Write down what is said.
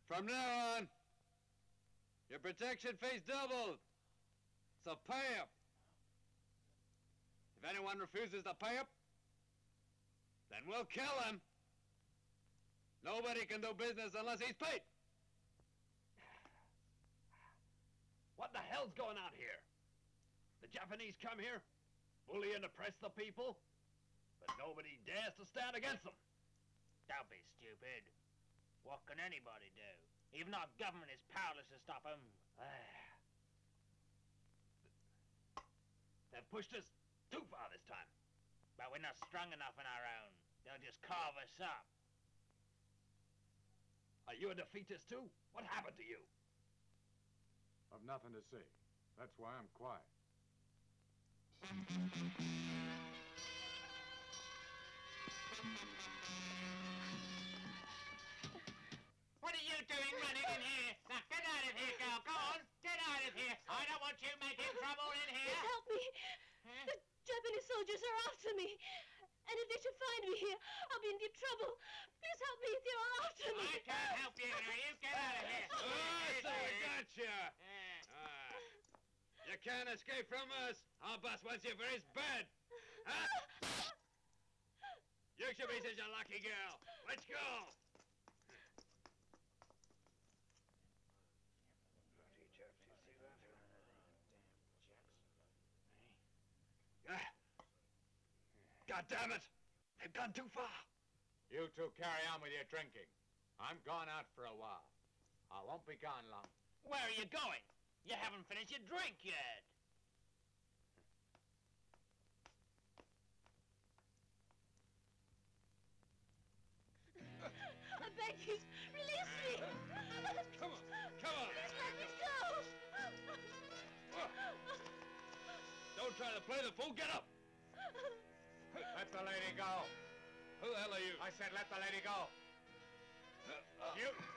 From now on, your protection fee's doubled. So pay up. If anyone refuses to pay up, then we'll kill him. Nobody can do business unless he's paid. What the hell's going on here? The Japanese come here, bully and oppress the people, but nobody dares to stand against them. Don't be stupid. What can anybody do? Even our government is powerless to stop them. They've pushed us too far this time. But we're not strong enough on our own. They'll just carve us up. Are you a defeatist too? What happened to you? I've nothing to say. That's why I'm quiet. What are you doing running in here? Now get out of here, girl. Go on. Get out of here. I don't want you making trouble in here. Help me. Huh? The Japanese soldiers are after me. And if they should find me here, I'll be in deep trouble. Please help me if they are after me. I can't help you. Now you get out of here. So we got you. You can't escape from us. Our boss wants you for his bed. Huh? You should be such a lucky girl. Let's go. God damn it! They've gone too far. You two carry on with your drinking. I'm gone out for a while. I won't be gone long. Where are you going? You haven't finished your drink yet. I beg you, release me. Come on, come on. Please let me go. Don't try to play the fool. Get up. Let the lady go. Who the hell are you? I said let the lady go. You...